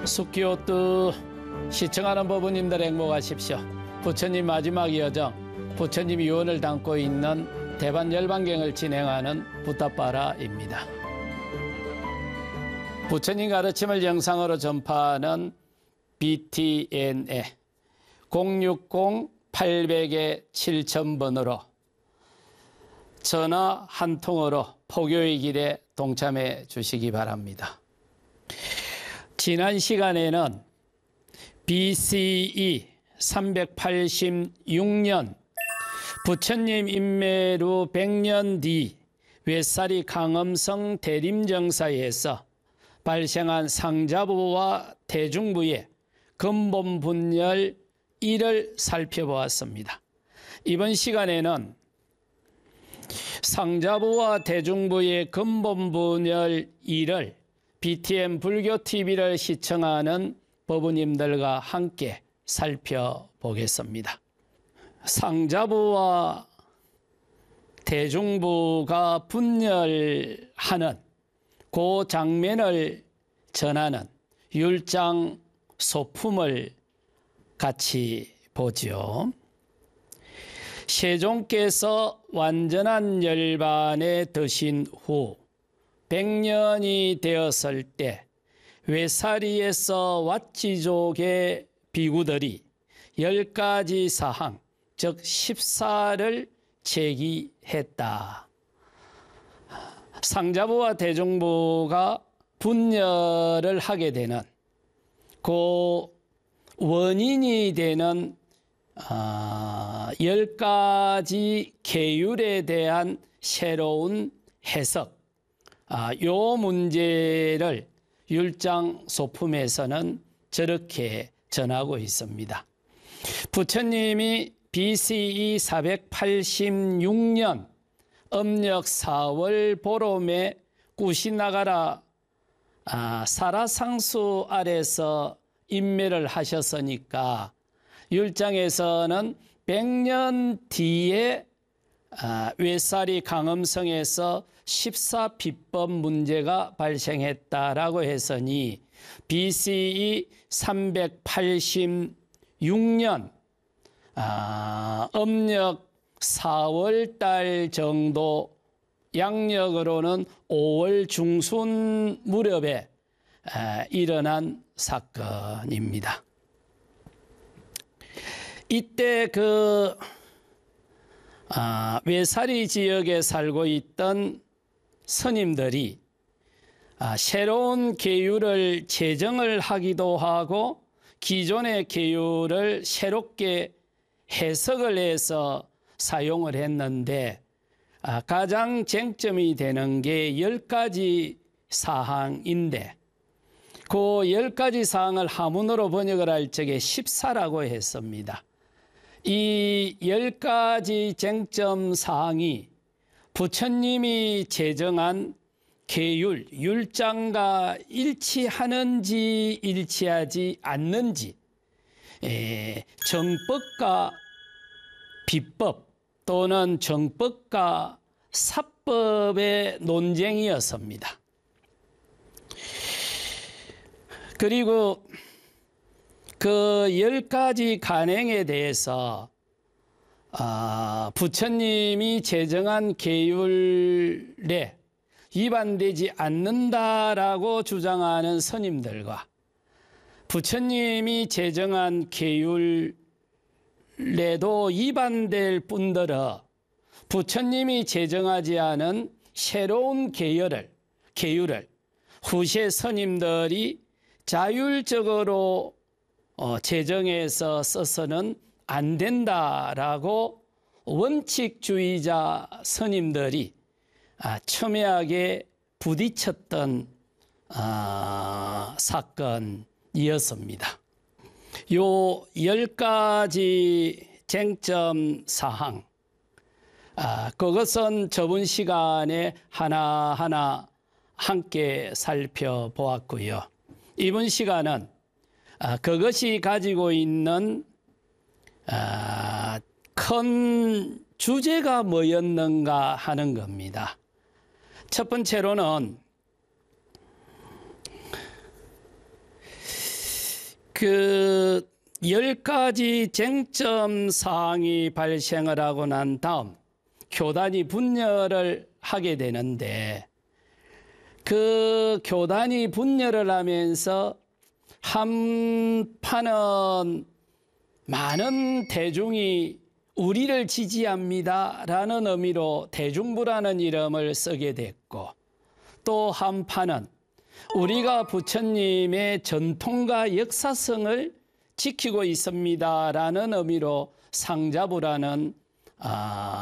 숙기호뚜 시청하는 법부님들 행복하십시오. 부처님 마지막 여정, 부처님 유언을 담고 있는 대반 열반경을 진행하는 부타빠라입니다. 부처님 가르침을 영상으로 전파하는 BTNA 060-800-7000번으로 전화 한 통으로 포교의 길에 동참해 주시기 바랍니다. 지난 시간에는 BCE 386년 부처님 인멸 100년 뒤 외사리 강엄성 대림정사에서 발생한 상자부와 대중부의 근본 분열 1을 살펴보았습니다. 이번 시간에는 상자부와 대중부의 근본 분열 1을 BTN 불교TV를 시청하는 법부님들과 함께 살펴보겠습니다. 상자부와 대중부가 분열하는 그 장면을 전하는 율장 소품을 같이 보죠. 세종께서 완전한 열반에 드신 후 100년이 되었을 때 외사리에서 왓지족의 비구들이 10가지 사항, 즉 14를 제기했다. 상자부와 대중부가 분열을 하게 되는 그 원인이 되는 10가지 계율에 대한 새로운 해석, 요 문제를 율장 소품에서는 저렇게 전하고 있습니다. 부처님이 BCE 486년 음력 4월 보름에 꾸시나가라 사라상수 아래서 인멸을 하셨으니까 율장에서는 100년 뒤에 외사리 강엄성에서 14비법 문제가 발생했다라고 했으니 BCE 386년 음력 4월 달 정도, 양력으로는 5월 중순 무렵에 일어난 사건입니다. 이때 외사리 지역에 살고 있던 스님들이 새로운 계율을 제정을 하기도 하고 기존의 계율을 새롭게 해석을 해서 사용을 했는데 가장 쟁점이 되는 게 10가지 사항인데 그 10가지 사항을 한문으로 번역을 할 적에 14라고 했습니다. 이 10가지 쟁점 사항이 부처님이 제정한 계율, 율장과 일치하는지 일치하지 않는지, 정법과 비법 또는 정법과 사법의 논쟁이었습니다. 그리고 그 10가지 간행에 대해서 부처님이 제정한 계율에 위반되지 않는다라고 주장하는 스님들과 부처님이 제정한 계율에도 위반될 뿐더러 부처님이 제정하지 않은 새로운 계율을 후세 스님들이 자율적으로 제정해서 써서는 안 된다라고 원칙주의자 스님들이 첨예하게 부딪혔던 사건이었습니다. 요 10가지 쟁점 사항, 그것은 저번 시간에 하나하나 함께 살펴보았고요. 이번 시간은 그것이 가지고 있는 큰 주제가 뭐였는가 하는 겁니다. 첫 번째로는 그 10가지 쟁점 사항이 발생을 하고 난 다음 교단이 분열을 하게 되는데, 그 교단이 분열을 하면서 한파는 많은 대중이 우리를 지지합니다라는 의미로 대중부라는 이름을 쓰게 됐고, 또 한파는 우리가 부처님의 전통과 역사성을 지키고 있습니다라는 의미로 상자부라는